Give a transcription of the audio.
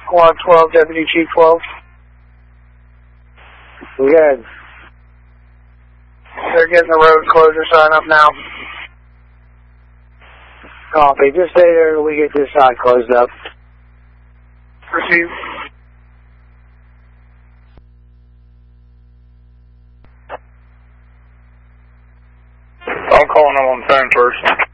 Squad 12, Deputy Chief 12. Good. They're getting the road closure sign up now. Copy. Just stay there till we get this side closed up. Received. I'll call 911 first.